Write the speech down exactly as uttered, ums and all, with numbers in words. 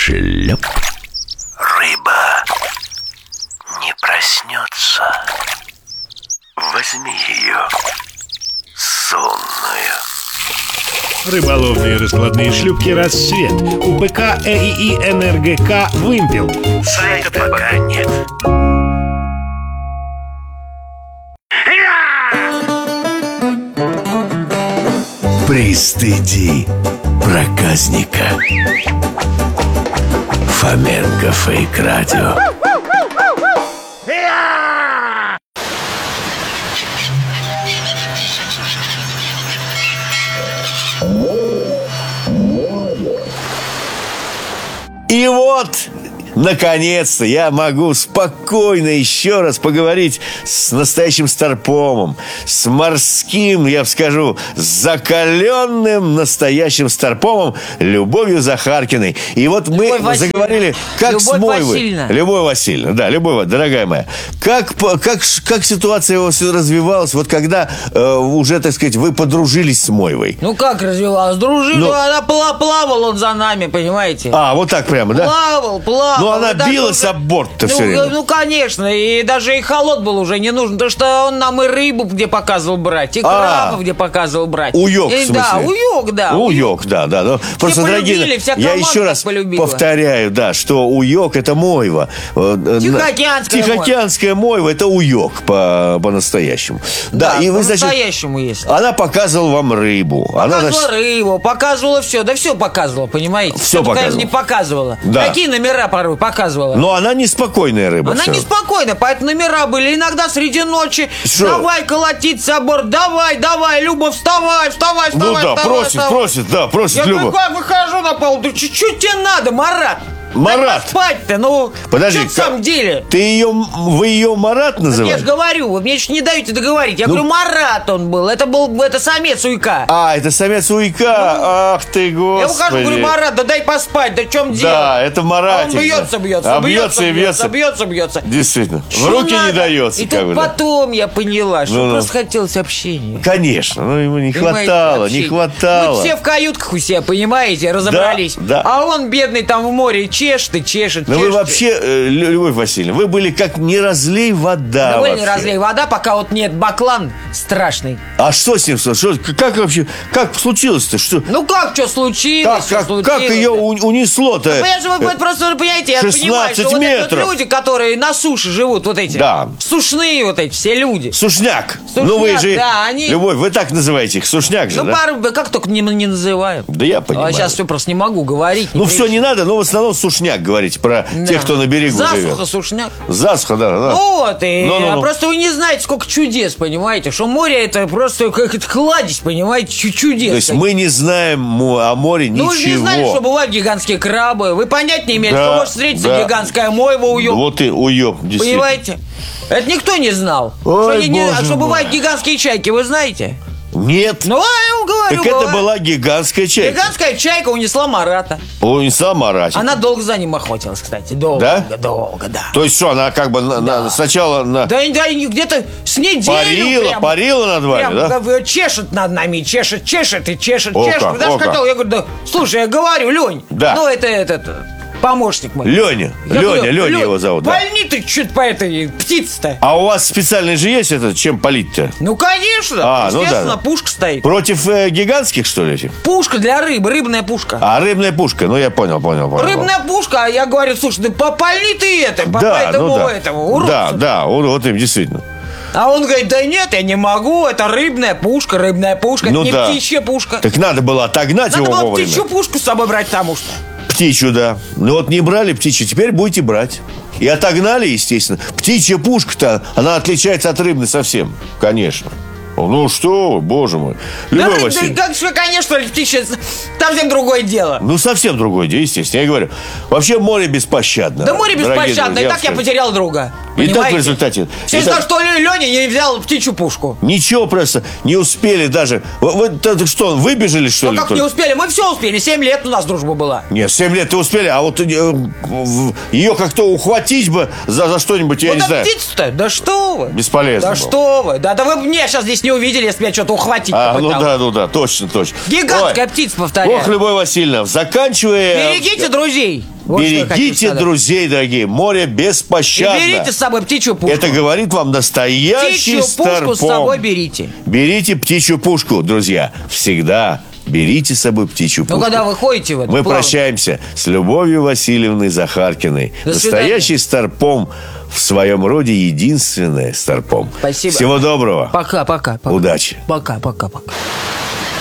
Шлеп. Рыба не проснется. Возьми ее сонную. Рыболовные раскладные шлюпки «Рассвет». У ПК ЭИИ эн эр гэ ка «Вымпел». Сайта пока нет. Пристыди проказника. Фоменко Фейк Радио. И вот, наконец-то, я могу спокойно еще раз поговорить с настоящим старпомом, с морским, я бы скажу, закаленным настоящим старпомом Любовью Захаркиной. И вот мы Любовь заговорили, как Любовь с Мойвой. Васильевна. Любовь Васильевна, да, Любовь, дорогая моя. Как, как, как ситуация у вас развивалась, вот когда э, уже, так сказать, вы подружились с Мойвой? Ну как развивалась? Дружила, Ну- она пла- плавал он за нами, понимаете? А, вот так прямо, да? Плавал, плавал. Ну, она И даже билась уже- об борт-то ну, все время. Ну, конечно, и даже и холод был уже не нужен, потому что он нам и рыбу где показывал брать, и А, крабов где показывал брать. уёк, И в смысле? Да, уёк, да. Уёк, да, да. Ну, просто, полюбили, дорогие, вся я команда еще раз полюбила. повторяю, да, что уёк — это Мойва. Э, э, Тихоокеанская Тихоокеанская Мойва — это уёк по- по-настоящему. Да, и вы, значит, по-настоящему есть. она показывала вам рыбу. Она, Показывала значит, рыбу, показывала все, да все показывала, понимаете? Всё Что только, показывала. конечно, не показывала. Да. Какие номера порой показывала? но она неспокойная рыба. Она всё. неспокойна, поэтому номера были иногда среди ночи. Шо? Давай колотить собор, давай, давай, Люба, вставай, вставай, Ну вставай, да, вставай, просит, вставай. просит, да, просит Я Люба. такой выхожу на пол, да чуть-чуть тебе надо, Марат. Марат. Спать-то, ну, Подожди, что в самом деле? Ты ее, вы ее Марат Я называете? же говорю, вы мне еще не даете договорить. Я Ну- говорю, Марат он был, это был, это самец уйка. А, это самец уйка. Ах ты, Ну, Я господи. ухожу, говорю, Марат, да дай поспать, да в чем дело? Да, это А Маратик. он бьется, бьется, А бьется и бьется. бьется, бьется. Действительно. В Что руки не надо? дается. И как тут бы, да. потом я поняла, что Ну-ну. просто хотелось общения. Конечно, ну ему не Понимаете, хватало, не общения. хватало. Мы все в каютках у себя, понимаете, разобрались. да. А он, бедный, там в море чешет и чешет. Но вы чешет. вообще, э, Лю- Любовь Васильевна, вы были как не разлей вода Довольно вообще. разлей вода, пока вот нет баклан страшный. А что с ним? Что, что- как вообще, как случилось-то? Что, Ну как, что случилось? как, что как, случилось, как ее да? у- унесло-то? Понимаете, вы вот просто вы понимаете, я шестнадцать понимаю, что вот эти вот метров. люди, которые на суше живут, вот эти, Да. сушные вот эти все люди. Сушняк. Сушняк, Ну вы же, да, они- Любовь, вы так называете их, сушняк же, Ну, да? пару, как только не, не называют. Да я понимаю. А сейчас все просто не могу говорить. Ну все не надо, но в основном сушняк говорите про тех, кто на берегу Засуха, живет. сушняк. Засуха, да, да. Вот, и Ну-ну-ну. а просто вы не знаете, сколько чудес, понимаете, что море это просто как это кладезь, понимаете, чу- чудес. То есть мы не знаем му- о море Ну, вы же не знали, ничего. что бывают гигантские крабы. Вы понять не имели, Да, что может встретиться да. гигантская мойва уёб. Вот и уёб, действительно. Понимаете? Это никто не знал. Ой, что, не- не- боже что мой. бывают гигантские чайки, вы знаете? Нет. Ну, а я вам говорю, так это бывает. была гигантская чайка. Гигантская чайка унесла Марата. Ой, сама Ратик. Она долго за ним охотилась, кстати. Долго, Да? долго, да. То есть что, она как бы на- на- сначала на... Да, да, и где-то с неделю парила, прям, парила над вами, прям, да? как, чешет над нами, чешет, чешет и чешет, О чешет. как, Даже о как. хотел, я говорю, да, слушай, я говорю, Лень, Да. ну это этот помощник мой. Леня. Я Леня, говорю, Леня «Лёнь, его зовут. Да. Вольни ты чуть по этой птице-то. А у вас специальный же есть этот, чем полить-то? Ну, конечно, А, ну естественно, да. пушка стоит. Против э, гигантских, что ли, этих? Пушка для рыбы, рыбная пушка. А, рыбная пушка. Ну, я понял, понял, понял. Рыбная пушка, а я говорю, слушай, да попальни ты это, по Да, этому, ну да. этому, уродцу. Да, да, вот, вот им действительно. А он говорит, да нет, я не могу, это рыбная пушка, рыбная пушка, Ну это не да. птичья пушка. Так надо было отогнать Надо его было вовремя. птичью пушку с собой брать, потому что. Птичью, да. Ну вот не брали птичью, теперь будете брать. И отогнали, естественно. Птичья пушка-то, она отличается от рыбной совсем. Конечно. Ну что вы, боже мой. Да, Любовь рыб- Васильевна. да, как же, конечно, птичья, совсем другое дело. Ну, совсем другое дело, естественно. Я говорю, вообще море беспощадно. Да море дорогие беспощадно, друзья, и так я вам скажу. потерял друга. И так в Понимаете? результате. Все И знают, так- что Леня не взял птичью пушку. Ничего просто не успели даже. Вы, вы- ты- что, выбежали, что Ну ли? как только? не успели? Мы все успели. Семь лет у нас дружба была. Нет, семь лет ты успели, а вот э, в- ее как-то ухватить бы за, за что-нибудь, я Вот не а знаю. птица-то, да что вы? Бесполезно Да было. что вы? Да, да вы меня сейчас здесь не не увидели, если меня что-то ухватить А, ну попыталась. да, ну да, точно, точно. Гигантская Ой, птица, повторяю. Ох, Любовь Васильевна, заканчивая... Берегите друзей. Вот что я хочу Берегите сказать. друзей, дорогие. Море И беспощадно. берите с собой птичью пушку. Это говорит вам настоящий Птичью пушку старпом. с собой берите. Берите птичью пушку, друзья. Всегда берите с собой птичью Ну, пушку. когда вы ходите в это Мы плавание. прощаемся с Любовью Васильевной Захаркиной. До Настоящий старпом, в своем роде единственный старпом. Спасибо. Всего доброго. Пока, пока, пока. Удачи. Пока, пока, пока.